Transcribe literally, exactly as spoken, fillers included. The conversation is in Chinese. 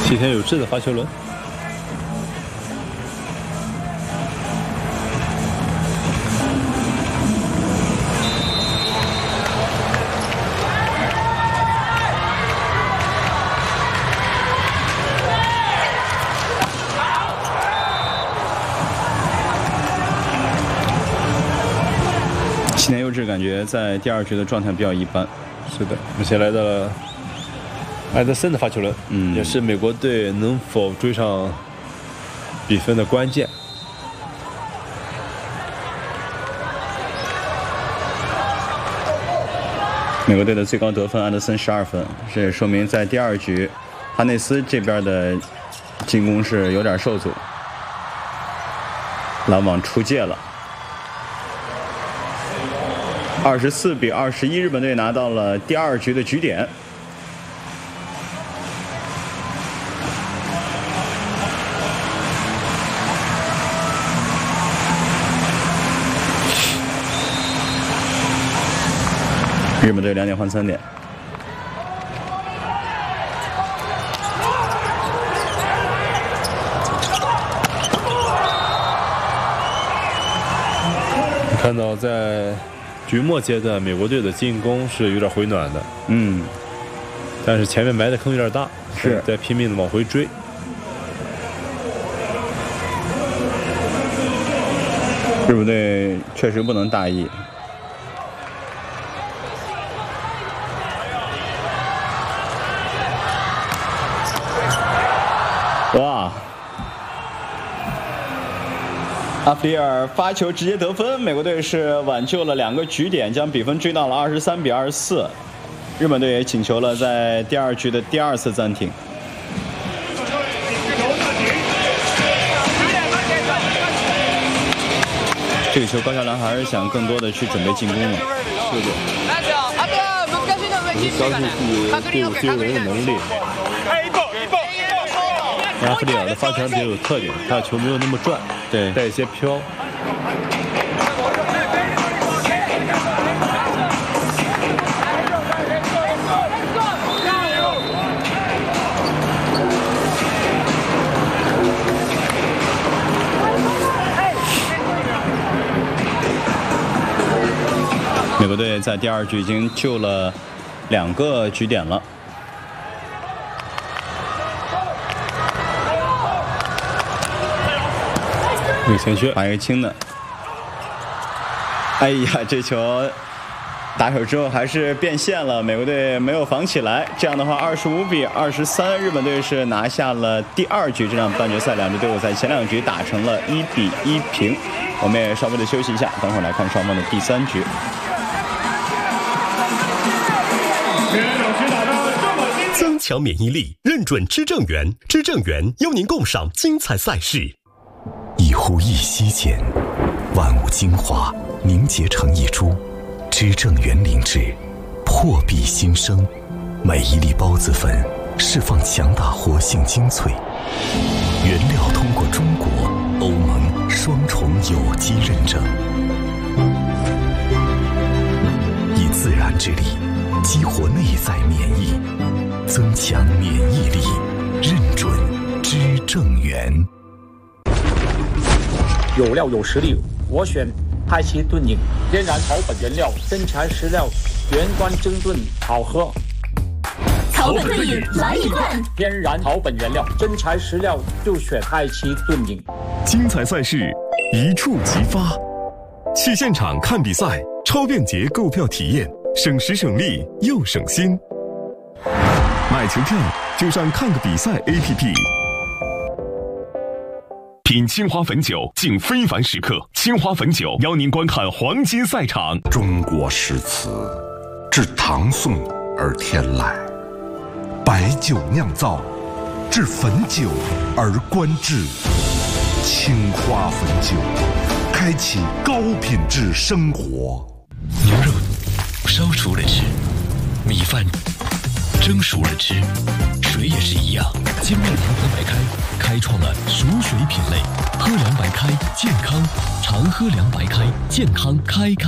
吉田有志的发球轮。 吉田佑志感觉在第二局的状态比较一般。 是的，目前来到了艾德森的发球轮，嗯，也是美国队能否追上比分的关键。 美国队的最高得分安德森十二分，这也说明在第二局，哈内斯这边的进攻是有点受阻，篮网出界了。二十四比二十一，日本队拿到了第二局的局点。日本队两点换三点。 看到在局末阶段，美国队的进攻是有点回暖的， 嗯， 但是前面埋的坑有点大， 是在拼命的往回追。 日本队确实不能大意。哇！阿弗里尔发球直接得分，美国队是挽救了两个局点，将比分追到了二十三比二十四。日本队也请求了在第二局的第二次暂停。这个球高桥蓝还是想更多的去准备进攻了。 是的，能消除自己队伍自由人的能力。阿弗里尔的发球比较有特点，他的球没有那么转， 对， 带一些飘。 美国队在第二局已经救了两个局点了。 有前缺， 马跃清的，哎呀，这球打手之后还是变线了，美国队没有防起来。这样的话，二十五比二十三，日本队是拿下了第二局这场半决赛。两支队伍在前两局打成了一比一平。我们也稍微的休息一下，等会儿来看双方的第三局。 增强免疫力，认准知正源，知正源邀您共赏精彩赛事。一呼一吸间，万物精华凝结成一株，知正源灵芝破壁新生，每一粒孢子粉释放强大活性精粹，原料通过中国、欧盟双重有机认证，以自然之力激活内在免疫，增强免疫力，认准知正源。 有料有实力，我选派奇炖饮，天然草本原料，真材实料，原罐蒸炖，好喝。 草本炖饮来一罐， 天然草本原料，真材实料，就选派奇炖饮。 精彩赛事一触即发，去现场看比赛，超便捷购票体验，省时省力又省心。买球票就上看个比赛 A P P。品清华汾酒，敬非凡时刻。清华汾酒邀您观看黄金赛场。 中国诗词自唐宋而天来，白酒酿造，至汾酒而观之。清华汾酒，开启高品质生活。 牛肉烧熟了吃，米饭蒸熟了吃，水也是一样。精酿长河白开开创了熟水品类，喝凉白开健康，常喝凉白开健康开开。